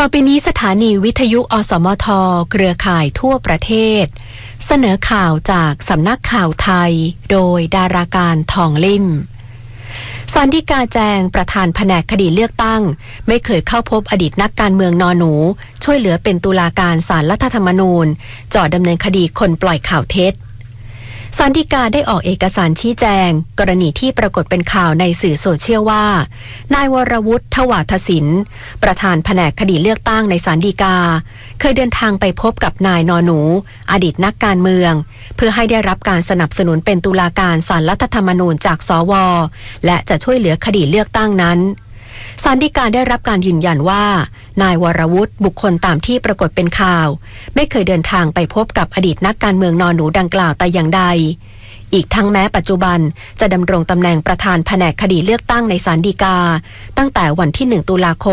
ไปนี้สถานีวิทยุอสมทเครือข่ายทั่วประเทศเสนอข่าวจากสำนักข่าวไทยโดยดาราการทองลิ่มศาลฎีกาแจงประธานแผนกคดีเลือกตั้งไม่เคยเข้าพบอดีตนักการเมืองนอหนูช่วยเหลือเป็นตุลาการศาลรัฐธรรมนูญจ่อดำเนินคดีคนปล่อยข่าวเท็จศาลฎีกาได้ออกเอกสารชี้แจงกรณีที่ปรากฏเป็นข่าวในสื่อโซเชียลว่านายวรวุฒิ ถวาทศิลป์ประธานแผนกคดีเลือกตั้งในศาลฎีกาเคยเดินทางไปพบกับนายนอหนูอดีตนักการเมืองเพื่อให้ได้รับการสนับสนุนเป็นตุลาการศาลรัฐธรรมนูญจากสวและจะช่วยเหลือคดีเลือกตั้งนั้นศาลฎีกาได้รับการยืนยันว่านายวรวุฒิบุคคลตามที่ปรากฏเป็นข่าวไม่เคยเดินทางไปพบกับอดีตนักการเมืองนอหนูดังกล่าวแต่อย่างใดอีกทั้งแม้ปัจจุบันจะดำรงตำแหน่งประธานแผนกคดีเลือกตั้งในศาลฎีกาตั้งแต่วันที่1ตุลาคม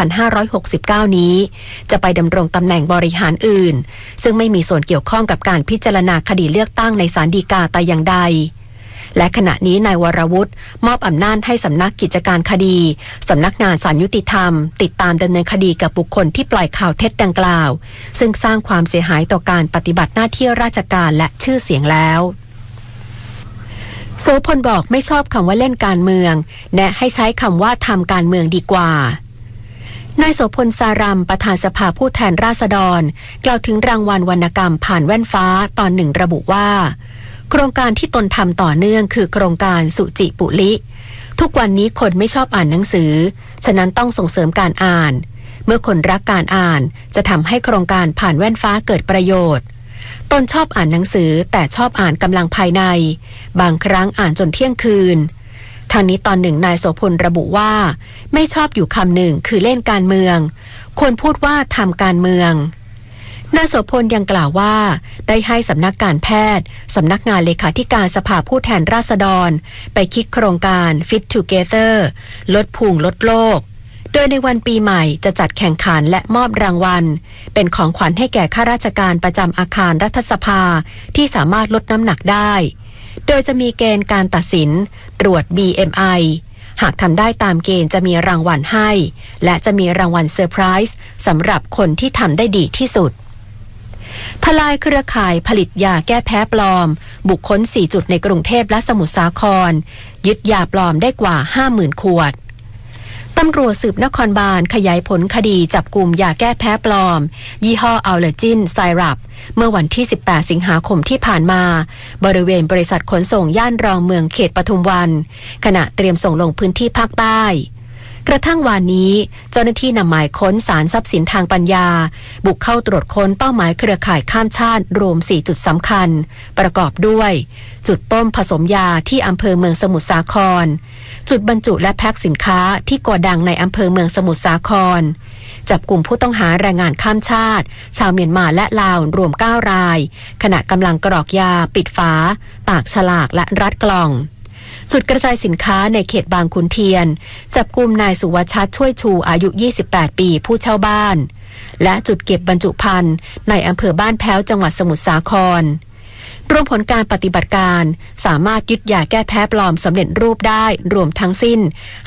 2569นี้จะไปดำรงตำแหน่งบริหารอื่นซึ่งไม่มีส่วนเกี่ยวข้องกับการพิจารณาคดีเลือกตั้งในศาลฎีกาแต่อย่างใดและขณะนี้นายวรวุฒิมอบอำนาจให้สำนักกิจการคดีสำนักงานศาลยุติธรรมติดตามดำเนินคดีกับบุคคลที่ปล่อยข่าวเท็จดังกล่าวซึ่งสร้างความเสียหายต่อการปฏิบัติหน้าที่ราชการและชื่อเสียงแล้วโสพลบอกไม่ชอบคำว่าเล่นการเมืองแนะให้ใช้คำว่าทำการเมืองดีกว่านายโสพลสารัมประธานสภาผู้แทนราษฎรกล่าวถึงรางวัลวรรณกรรมผ่านแว่นฟ้าตอนหนึ่งระบุว่าโครงการที่ตนทำต่อเนื่องคือโครงการสุจิปุลิทุกวันนี้คนไม่ชอบอ่านหนังสือฉะนั้นต้องส่งเสริมการอ่านเมื่อคนรักการอ่านจะทำให้โครงการผ่านแว่นฟ้าเกิดประโยชน์ตนชอบอ่านหนังสือแต่ชอบอ่านกำลังภายในบางครั้งอ่านจนเที่ยงคืนทางนี้ตอนหนึ่งนายโสพลระบุว่าไม่ชอบอยู่คำหนึ่งคือเล่นการเมืองควรพูดว่าทำการเมืองนายโสพลยังกล่าวว่าได้ให้สำนักการแพทย์สำนักงานเลขาธิการสภาผู้แทนราษฎรไปคิดโครงการ Fit Together ลดพุงลดโลกโดยในวันปีใหม่จะจัดแข่งขันและมอบรางวัลเป็นของขวัญให้แก่ข้าราชการประจำอาคารรัฐสภาที่สามารถลดน้ำหนักได้โดยจะมีเกณฑ์การตัดสินตรวจ BMI หากทำได้ตามเกณฑ์จะมีรางวัลให้และจะมีรางวัลเซอร์ไพรส์สำหรับคนที่ทำได้ดีที่สุดทลายเครือข่ายผลิตยาแก้แพ้ปลอมบุกค้น4จุดในกรุงเทพและสมุทรสาครยึดยาปลอมได้กว่า 50,000 ขวดตำรวจสืบนครบาลขยายผลคดีจับกุมยาแก้แพ้ปลอมยี่ห้ออัลเลจินไซรัปเมื่อวันที่18สิงหาคมที่ผ่านมาบริเวณบริษัทขนส่งย่านรองเมืองเขตปทุมวันขณะเตรียมส่งลงพื้นที่ภาคใต้กระทั่งวานนี้เจ้าหน้าที่นำหมายค้นศาลทรัพย์สินทางปัญญาบุกเข้าตรวจค้นเป้าหมายเครือข่ายข้ามชาติรวม4จุดสำคัญประกอบด้วยจุดต้มผสมยาที่อำเภอเมืองสมุทรสาครจุดบรรจุและแพ็คสินค้าที่โกดังในอำเภอเมืองสมุทรสาครจับกลุ่มผู้ต้องหาแรงงานข้ามชาติชาวเมียนมาและลาวรวม9รายขณะกำลังกรอกยาปิดฝาตากฉลากและรัดกล่องจุดกระจายสินค้าในเขตบางขุนเทียนจับกุมนายสุวัชชัดช่วยชูอายุ28ปีผู้เช่าบ้านและจุดเก็บบรรจุภัณฑ์ในอำเภอบ้านแพ้วจังหวัดสมุทรสาครรวมผลการปฏิบัติการสามารถยึดยาแก้แพ้ปลอมสำเร็จรูปได้รวมทั้งสิ้น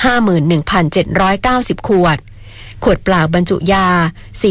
51,790 ขวดขวดเปล่าบรรจุยา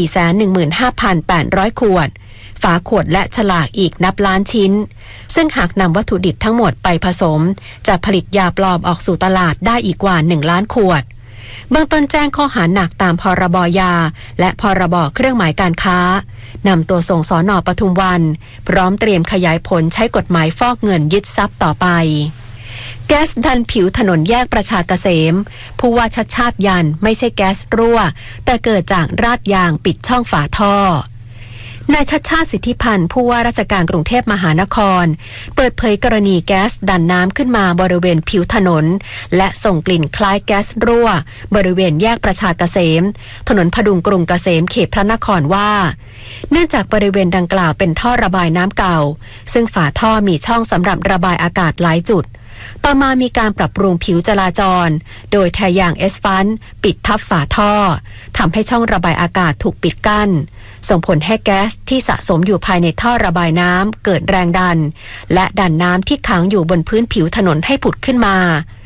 415,800 ขวดฝาขวดและฉลากอีกนับล้านชิ้นซึ่งหากนำวัตถุดิบทั้งหมดไปผสมจะผลิตยาปลอมออกสู่ตลาดได้อีกกว่า1ล้านขวดเบื้องต้นแจ้งข้อหาหนักตามพรบยาและพรบเครื่องหมายการค้านำตัวส่งสน.ปทุมวันพร้อมเตรียมขยายผลใช้กฎหมายฟอกเงินยึดทรัพย์ต่อไปแก๊สดันผิวถนนแยกประชาเกษมผู้ว่าชัดชาติยันไม่ใช่แก๊สรั่วแต่เกิดจากราดยางปิดช่องฝาท่อนายชัดชาติสิทธิพันธ์ผู้ว่าราชการกรุงเทพมหานครเปิดเผยกรณีแก๊สดันน้ำขึ้นมาบริเวณผิวถนนและส่งกลิ่นคล้ายแก๊สรั่วบริเวณแยกประชาเกษมถนนพดุงกรุงเกษมเขตพระนครว่าเนื่องจากบริเวณดังกล่าวเป็นท่อระบายน้ำเก่าซึ่งฝาท่อมีช่องสำหรับระบายอากาศหลายจุดต่อมามีการปรับปรุงผิวจราจรโดยแทยางเอสฟันปิดทับฝาท่อทำให้ช่องระบายอากาศถูกปิดกั้นส่งผลให้แก๊สที่สะสมอยู่ภายในท่อระบายน้ำเกิดแรงดันและดันน้ำที่ขังอยู่บนพื้นผิวถนนให้ผุดขึ้นมา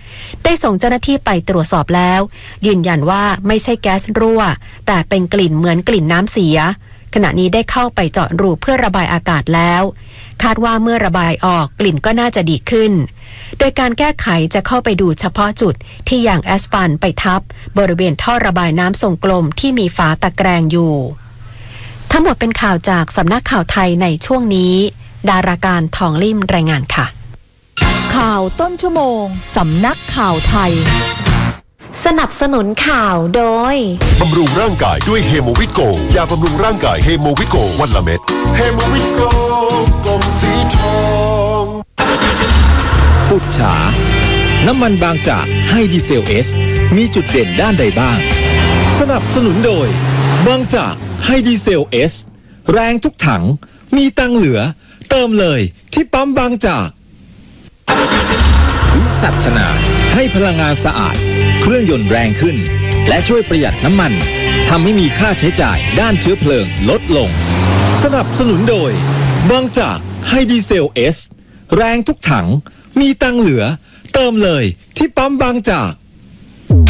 ได้ส่งเจ้าหน้าที่ไปตรวจสอบแล้วยืนยันว่าไม่ใช่แก๊สรั่วแต่เป็นกลิ่นเหมือนกลิ่นน้ำเสียขณะนี้ได้เข้าไปเจาะรูเพื่อระบายอากาศแล้วคาดว่าเมื่อระบายออกกลิ่นก็น่าจะดีขึ้นโดยการแก้ไขจะเข้าไปดูเฉพาะจุดที่ยางแอสฟัลต์ไปทับบริเวณท่อระบายน้ำทรงกลมที่มีฝาตะแกรงอยู่ทั้งหมดเป็นข่าวจากสำนักข่าวไทยในช่วงนี้ดาราการทองลิ่มรายงานค่ะข่าวต้นชั่วโมงสำนักข่าวไทยสนับสนุนข่าวโดยบำรุงร่างกายด้วยเฮโมวิโกยาบำรุงร่างกายเฮโมวิโกวันละเม็ดเฮโมวิโกกลมสีทองพุทธาน้ำมันบางจากให้ดีเซลเอสมีจุดเด่นด้านใดบ้างสนับสนุนโดยบางจากให้ดีเซลเอสแรงทุกถังมีตังเหลือเติมเลยที่ปั๊มบางจากวิสัชนาให้พลังงานสะอาดเครื่องยนต์แรงขึ้นและช่วยประหยัดน้ำมันทำให้มีค่าใช้จ่ายด้านเชื้อเพลิงลดลงสนับสนุนโดยบางจากให้ดีเซลเอสแรงทุกถังมีตังเหลือเติมเลยที่ปั๊มบางจาก